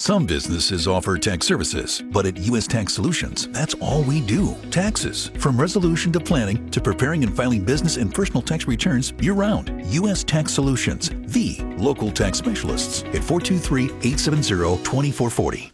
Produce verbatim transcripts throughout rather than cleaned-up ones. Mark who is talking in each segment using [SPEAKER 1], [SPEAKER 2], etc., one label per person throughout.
[SPEAKER 1] Some businesses offer tax services, but at U S Tax Solutions, that's all we do. Taxes. From resolution to planning to preparing and filing business and personal tax returns year-round. U S Tax Solutions, the local tax specialists at four two three, eight seven zero, two four four zero.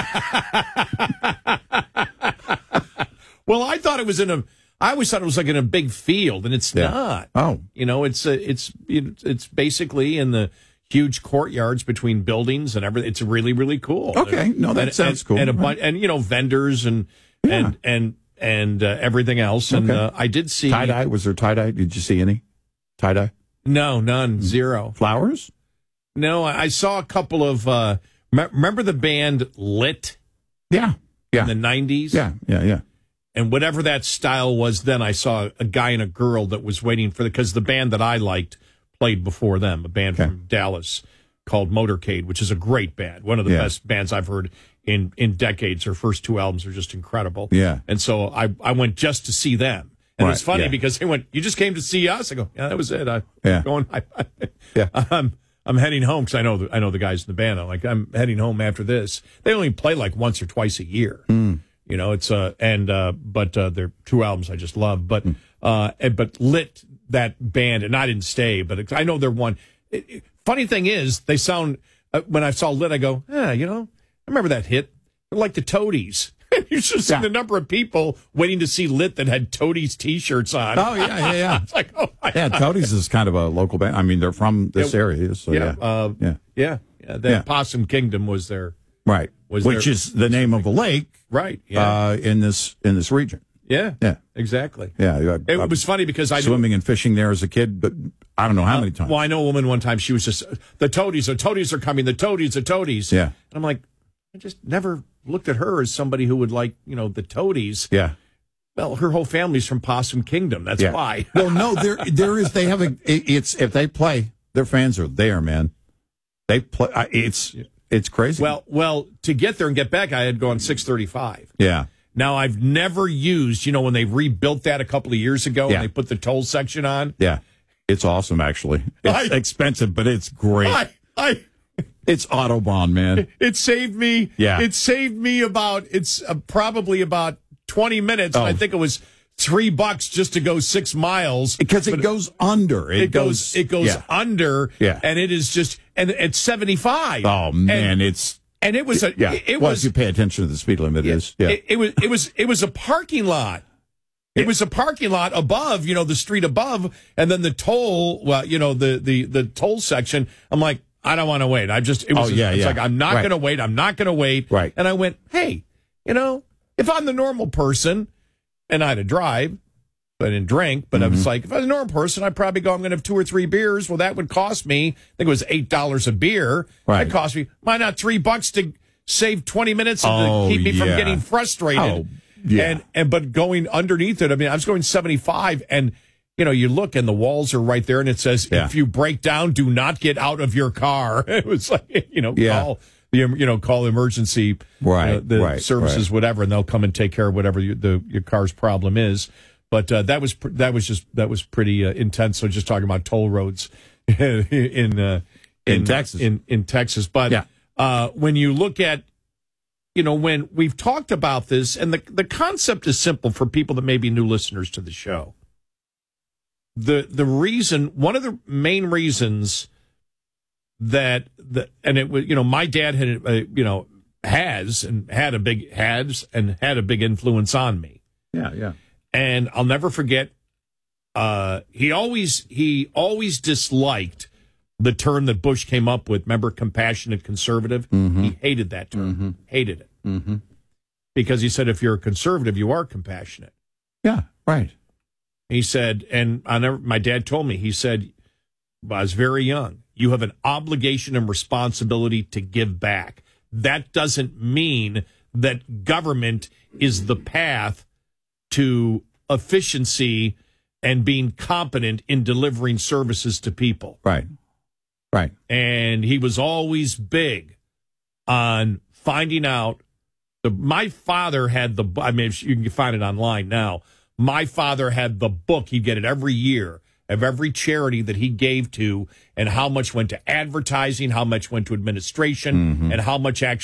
[SPEAKER 2] Well, I thought it was in a. I always thought it was like in a big field, and it's
[SPEAKER 3] Yeah.
[SPEAKER 2] not.
[SPEAKER 3] Oh.
[SPEAKER 2] You know, it's a, it's it's basically in the huge courtyards between buildings and everything. It's really really cool.
[SPEAKER 3] Okay, no, that
[SPEAKER 2] and,
[SPEAKER 3] sounds
[SPEAKER 2] and,
[SPEAKER 3] cool.
[SPEAKER 2] And a
[SPEAKER 3] Right.
[SPEAKER 2] bunch, and you know, vendors and
[SPEAKER 3] Yeah.
[SPEAKER 2] and and and uh, everything else. And
[SPEAKER 3] Okay.
[SPEAKER 2] uh, I did see
[SPEAKER 3] Tie dye. Was there tie dye? Did you see any tie dye?
[SPEAKER 2] No, none, zero.
[SPEAKER 3] Flowers?
[SPEAKER 2] No, I I saw a couple of. Uh, me- remember the band Lit
[SPEAKER 3] Yeah, yeah,
[SPEAKER 2] in the nineties?
[SPEAKER 3] yeah, yeah, yeah.
[SPEAKER 2] And whatever that style was then, I saw a guy and a girl that was waiting for the, because the band that I liked played before them, a band
[SPEAKER 3] Okay.
[SPEAKER 2] from Dallas called Motorcade, which is a great band, one of the
[SPEAKER 3] Yeah.
[SPEAKER 2] best bands I've heard in, in decades. Their first two albums are just incredible.
[SPEAKER 3] Yeah.
[SPEAKER 2] And so I, I went just to see them. And it's
[SPEAKER 3] Right,
[SPEAKER 2] funny
[SPEAKER 3] yeah.
[SPEAKER 2] because they went, you just came to see us? I go, yeah, that was it. I,
[SPEAKER 3] Yeah.
[SPEAKER 2] I'm going, I, I,
[SPEAKER 3] Yeah.
[SPEAKER 2] I'm, I'm heading home because I know the, I know the guys in the band. I'm like, I'm heading home after this. They only play like once or twice a year.
[SPEAKER 3] Mm.
[SPEAKER 2] You know, it's uh and uh but uh they're two albums I just love. But
[SPEAKER 3] Mm.
[SPEAKER 2] uh and, but Lit, that band, and I didn't stay, but it, I know they're one. It, it- funny thing is, they sound uh, when I saw Lit, I go, yeah, you know, I remember that hit. They're like the Toadies. You should see
[SPEAKER 3] Yeah.
[SPEAKER 2] the number of people waiting to see Lit that had Toadies T-shirts on.
[SPEAKER 3] Oh, yeah, yeah, yeah.
[SPEAKER 2] It's like, oh my
[SPEAKER 3] Yeah,
[SPEAKER 2] God.
[SPEAKER 3] Toadies is kind of a local band. I mean, they're from this
[SPEAKER 2] Yeah.
[SPEAKER 3] area. So,
[SPEAKER 2] Yeah,
[SPEAKER 3] yeah.
[SPEAKER 2] uh,
[SPEAKER 3] yeah.
[SPEAKER 2] yeah, yeah. The
[SPEAKER 3] Yeah.
[SPEAKER 2] Possum Kingdom was their
[SPEAKER 3] Right.
[SPEAKER 2] Was
[SPEAKER 3] Which
[SPEAKER 2] there-
[SPEAKER 3] is the name of a lake
[SPEAKER 2] right. Yeah,
[SPEAKER 3] uh, in this in this region.
[SPEAKER 2] yeah,
[SPEAKER 3] Yeah.
[SPEAKER 2] exactly.
[SPEAKER 3] Yeah. I-
[SPEAKER 2] It
[SPEAKER 3] I
[SPEAKER 2] was funny because I knew-
[SPEAKER 3] swimming and fishing there as a kid, but I don't know how many times.
[SPEAKER 2] Well, I know a woman one time, she was just, the toadies, the toadies are coming, the toadies, the toadies.
[SPEAKER 3] Yeah.
[SPEAKER 2] And I'm like, I just never looked at her as somebody who would like, you know, the toadies.
[SPEAKER 3] Yeah.
[SPEAKER 2] Well, her whole family's from Possum Kingdom. That's
[SPEAKER 3] Yeah.
[SPEAKER 2] why.
[SPEAKER 3] Well, no, there there is. They have a. it- It's if they play, their fans are there, man. They play. I- It's it's crazy.
[SPEAKER 2] well, well, to get there and get back, I had gone six thirty-five.
[SPEAKER 3] yeah.
[SPEAKER 2] Now, I've never used, you know, when they rebuilt that a couple of years ago
[SPEAKER 3] Yeah.
[SPEAKER 2] and they put the toll section on.
[SPEAKER 3] Yeah. It's awesome, actually. It's
[SPEAKER 2] I-
[SPEAKER 3] expensive, but it's great.
[SPEAKER 2] I, I,
[SPEAKER 3] It's Autobahn, man.
[SPEAKER 2] it saved me.
[SPEAKER 3] Yeah.
[SPEAKER 2] It saved me about, it's uh, probably about twenty minutes.
[SPEAKER 3] Oh.
[SPEAKER 2] I think it was three bucks just to go six miles.
[SPEAKER 3] Because it
[SPEAKER 2] But
[SPEAKER 3] goes under. It,
[SPEAKER 2] It goes, it goes
[SPEAKER 3] yeah.
[SPEAKER 2] under.
[SPEAKER 3] Yeah.
[SPEAKER 2] And it is just, and it's seventy-five.
[SPEAKER 3] Oh, man.
[SPEAKER 2] And,
[SPEAKER 3] it's.
[SPEAKER 2] and it was a,
[SPEAKER 3] Yeah.
[SPEAKER 2] it, it
[SPEAKER 3] well,
[SPEAKER 2] was,
[SPEAKER 3] if you pay attention to the speed limit, it is. Yeah.
[SPEAKER 2] it, it was, it was, it was a parking lot. It
[SPEAKER 3] Yeah.
[SPEAKER 2] was a parking lot above, you know, the street above, and then the toll, well, you know, the, the, the toll section. I'm like, I don't want to wait. I just, it was,
[SPEAKER 3] Oh, yeah,
[SPEAKER 2] it's
[SPEAKER 3] yeah.
[SPEAKER 2] like, I'm not
[SPEAKER 3] Right.
[SPEAKER 2] going to wait. I'm not going to wait.
[SPEAKER 3] Right.
[SPEAKER 2] And I went, hey, you know, if I'm the normal person and I had to drive, but I didn't drink, but I
[SPEAKER 3] Mm-hmm.
[SPEAKER 2] was like, if I was a normal person, I'd probably go, I'm going to have two or three beers. Well, that would cost me, I think it was eight dollars a beer.
[SPEAKER 3] Right.
[SPEAKER 2] That cost me, why not three bucks to save twenty minutes and
[SPEAKER 3] Oh,
[SPEAKER 2] to keep me from
[SPEAKER 3] yeah.
[SPEAKER 2] getting frustrated?
[SPEAKER 3] Oh, yeah.
[SPEAKER 2] And, and, but going underneath it, I mean, I was going seventy-five and, you know, you look and the walls are right there and it says,
[SPEAKER 3] Yeah.
[SPEAKER 2] if you break down, do not get out of your car. It was like, you know,
[SPEAKER 3] Yeah.
[SPEAKER 2] call the, you know, call emergency,
[SPEAKER 3] Right,
[SPEAKER 2] uh, the
[SPEAKER 3] right,
[SPEAKER 2] services,
[SPEAKER 3] right.
[SPEAKER 2] whatever, and they'll come and take care of whatever you, the, your car's problem is. But uh, that was pr- that was just that was pretty uh, intense. So just talking about toll roads in uh,
[SPEAKER 3] In Texas.
[SPEAKER 2] in in Texas. But
[SPEAKER 3] Yeah.
[SPEAKER 2] uh, when you look at, you know, when we've talked about this, and the the concept is simple for people that may be new listeners to the show. The the reason, one of the main reasons that the and it was, you know, my dad had uh, you know has and had a big has and had a big influence on me.
[SPEAKER 3] Yeah. Yeah.
[SPEAKER 2] And I'll never forget, uh, he always he always disliked the term that Bush came up with. Remember, compassionate conservative?
[SPEAKER 3] Mm-hmm.
[SPEAKER 2] He hated that term.
[SPEAKER 3] Mm-hmm.
[SPEAKER 2] Hated it.
[SPEAKER 3] Mm-hmm.
[SPEAKER 2] Because he said, if you're a conservative, you are compassionate.
[SPEAKER 3] Yeah. Right.
[SPEAKER 2] He said, and I never, my dad told me, he said, I was very young, you have an obligation and responsibility to give back. That doesn't mean that government is the path to efficiency and being competent in delivering services to people.
[SPEAKER 3] Right. Right.
[SPEAKER 2] And he was always big on finding out. The, my father had the, I mean, you can find it online now. My father had the book. He'd get it every year of every charity that he gave to and how much went to advertising, how much went to administration,
[SPEAKER 3] Mm-hmm.
[SPEAKER 2] and how much actually